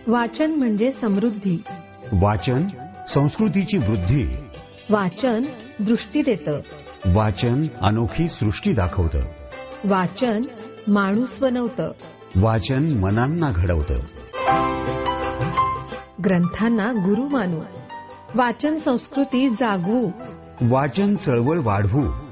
वाचन म्हणजे समृद्धी. वाचन संस्कृतीची वृद्धी. वाचन दृष्टी देतं. वाचन अनोखी सृष्टी दाखवतं. वाचन माणूस बनवतं. वाचन मनांना घडवतं. ग्रंथांना गुरु मानू. वाचन संस्कृती जागवू. वाचन चळवळ वाढवू.